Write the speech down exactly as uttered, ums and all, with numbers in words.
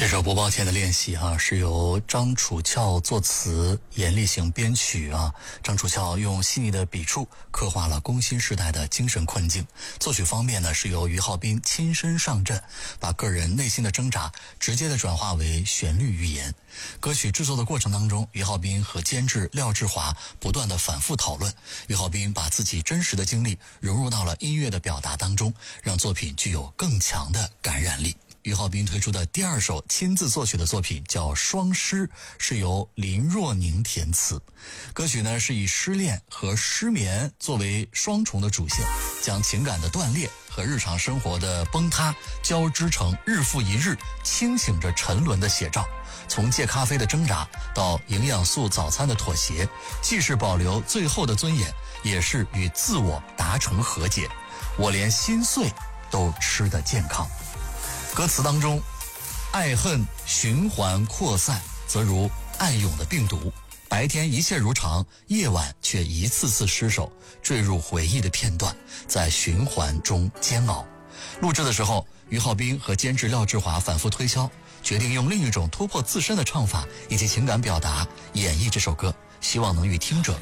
这首播报前的练习啊，是由张楚翘作词，严立行编曲啊。张楚翘用细腻的笔触刻画了工薪时代的精神困境。作曲方面呢，是由于浩斌亲身上阵，把个人内心的挣扎直接的转化为旋律语言。歌曲制作的过程当中，于浩斌和监制廖志华不断的反复讨论。于浩斌把自己真实的经历融入到了音乐的表达当中，让作品具有更强的感染力。于浩斌推出的第二首亲自作曲的作品叫《双失》，是由林若宁填词。歌曲呢是以失恋和失眠作为双重的主线，将情感的断裂和日常生活的崩塌交织成日复一日清醒着沉沦的写照。从戒咖啡的挣扎到营养素早餐的妥协，既是保留最后的尊严，也是与自我达成和解。我连心碎都吃得健康。歌词当中，爱恨循环扩散，则如暗涌的病毒。白天一切如常，夜晚却一次次失手，坠入回忆的片段，在循环中煎熬。录制的时候，于浩斌和监制廖志华反复推敲，决定用另一种突破自身的唱法以及情感表达演绎这首歌，希望能与听者